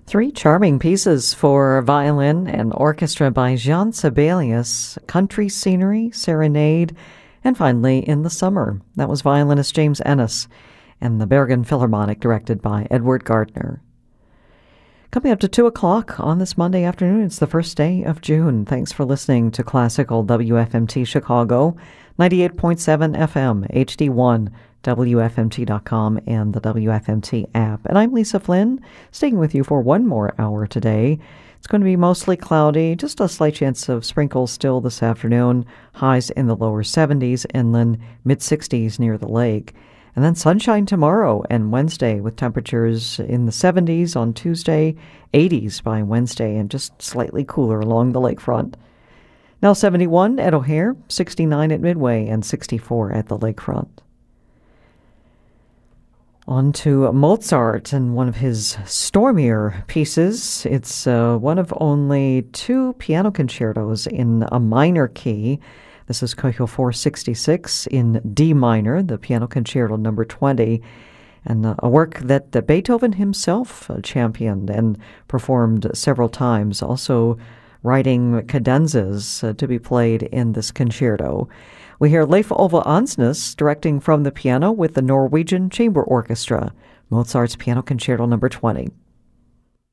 Three charming pieces for violin and orchestra by Jean Sibelius: Country Scenery, Serenade, and finally In the Summer. That was violinist James Ennis and the Bergen Philharmonic, directed by Edward Gardner. Coming up to 2 o'clock on this Monday afternoon, it's the first day of June. Thanks for listening to Classical WFMT Chicago, 98.7 FM, HD1, WFMT.com, and the WFMT app. And I'm Lisa Flynn, staying with you for one more hour today. It's going to be mostly cloudy, just a slight chance of sprinkles still this afternoon, highs in the lower 70s, inland mid-60s near the lake. And then sunshine tomorrow and Wednesday with temperatures in the 70s on Tuesday, 80s by Wednesday, and just slightly cooler along the lakefront. Now 71 at O'Hare, 69 at Midway, and 64 at the lakefront. On to Mozart and one of his stormier pieces. It's one of only two piano concertos in a minor key. This is Köchel 466 in D minor, the piano concerto number 20, and a work that Beethoven himself championed and performed several times, also writing cadenzas to be played in this concerto. We hear Leif Ove Ansnes directing from the piano with the Norwegian Chamber Orchestra, Mozart's Piano Concerto number 20.